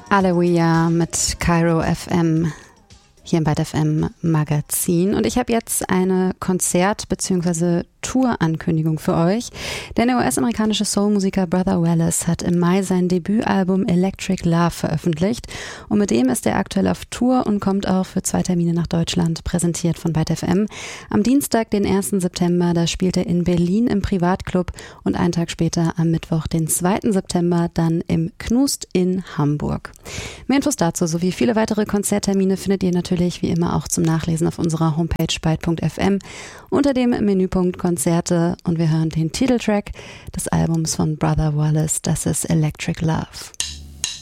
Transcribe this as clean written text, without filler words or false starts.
Aleluia mit Cairo FM hier im Byte FM Magazin. Und ich habe jetzt eine Konzert- bzw. Tour-Ankündigung für euch. Denn der US-amerikanische Soul-Musiker Brother Wallace hat im Mai sein Debütalbum Electric Love veröffentlicht. Und mit dem ist er aktuell auf Tour und kommt auch für 2 Termine nach Deutschland, präsentiert von Byte FM. Am Dienstag, den 1. September, da spielt er in Berlin im Privatclub und einen Tag später am Mittwoch, den 2. September, dann im Knust in Hamburg. Mehr Infos dazu sowie viele weitere Konzerttermine findet ihr natürlich wie immer auch zum Nachlesen auf unserer Homepage byte.fm unter dem Menüpunkt Konzerte, und wir hören den Titeltrack des Albums von Brother Wallace, das ist Electric Love.